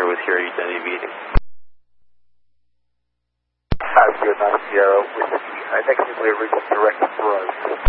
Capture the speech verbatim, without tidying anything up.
with your identity meeting. Five zero nine Sierra with the, uh, next nuclear reach direct for us.